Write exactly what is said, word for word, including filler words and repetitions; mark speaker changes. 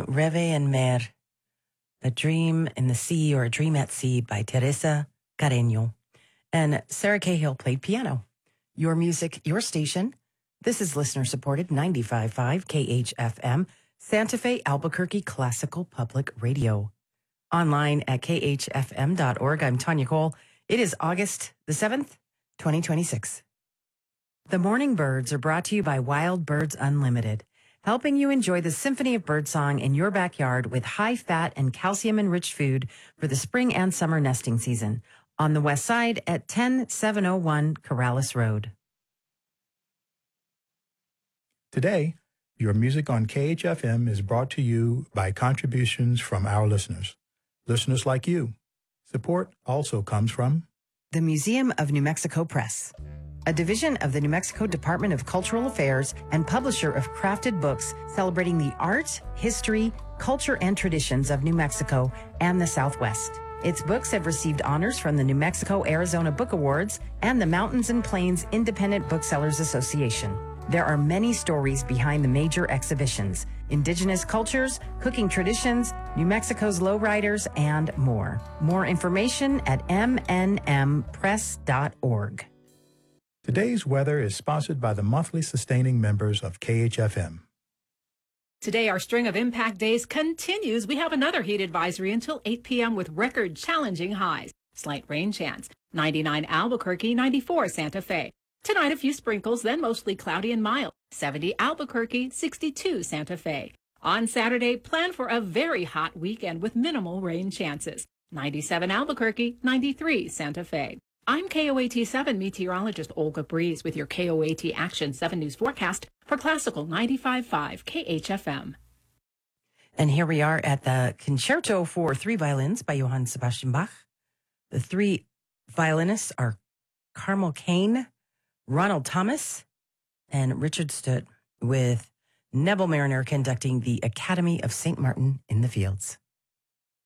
Speaker 1: Un rêve en mer, A Dream in the Sea or A Dream at Sea by Teresa Carreño. And Sarah Cahill played piano. Your music, your station. This is listener-supported ninety-five point five K H F M, Santa Fe, Albuquerque Classical Public Radio. Online at k h f m dot org. I'm Tanya Cole. It is August the seventh, twenty twenty-six. The Morning Birds are brought to you by Wild Birds Unlimited, helping you enjoy the symphony of birdsong in your backyard with high-fat and calcium-enriched food for the spring and summer nesting season. On the west side at ten seven oh one Corrales Road.
Speaker 2: Today, your music on K H F M is brought to you by contributions from our listeners. Listeners like you. Support also comes from
Speaker 1: the Museum of New Mexico Press, a division of the New Mexico Department of Cultural Affairs and publisher of crafted books celebrating the art, history, culture, and traditions of New Mexico and the Southwest. Its books have received honors from the New Mexico-Arizona Book Awards and the Mountains and Plains Independent Booksellers Association. There are many stories behind the major exhibitions: indigenous cultures, cooking traditions, New Mexico's lowriders, and more. More information at m n m press dot org.
Speaker 2: Today's weather is sponsored by the monthly sustaining members of K H F M.
Speaker 3: Today, our string of impact days continues. We have another heat advisory until eight p.m. with record challenging highs. Slight rain chance. ninety-nine Albuquerque, ninety-four Santa Fe. Tonight, a few sprinkles, then mostly cloudy and mild. seventy Albuquerque, sixty-two Santa Fe. On Saturday, plan for a very hot weekend with minimal rain chances. ninety-seven Albuquerque, ninety-three Santa Fe. I'm K O A T seven meteorologist Olga Breeze with your K O A T Action seven News forecast for Classical ninety-five point five K H F M.
Speaker 1: And here we are at the Concerto for Three Violins by Johann Sebastian Bach. The three violinists are Carmel Kane, Ronald Thomas, and Richard Stutt, with Neville Mariner conducting the Academy of Saint Martin in the Fields.